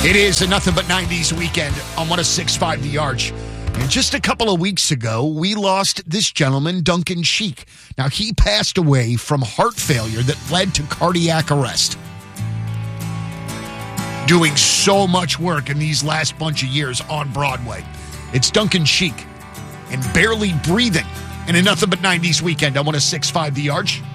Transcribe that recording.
It is a Nothing But 90s weekend on 106.5 The Arch. And just a couple of weeks ago, we lost this gentleman, Duncan Sheik. Now, he passed away from heart failure that led to cardiac arrest. Doing so much work in these last bunch of years on Broadway. It's Duncan Sheik and Barely Breathing in a Nothing But 90s weekend on 106.5 The Arch.